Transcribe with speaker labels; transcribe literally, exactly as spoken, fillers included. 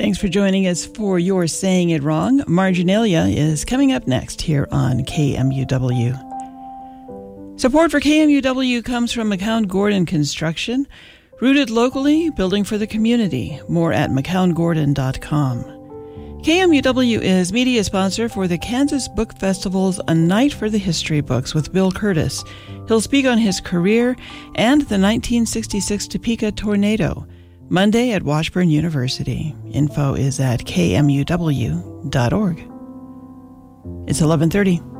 Speaker 1: Thanks for joining us for You're Saying It Wrong. Marginalia is coming up next here on K M U W. Support for K M U W comes from McCown Gordon Construction. Rooted locally, building for the community. More at mccown gordon dot com. K M U W is media sponsor for the Kansas Book Festival's A Night for the History Books with Bill Curtis. He'll speak on his career and the nineteen sixty-six Topeka tornado. Monday at Washburn University. Info is at k m u w dot org. It's eleven thirty.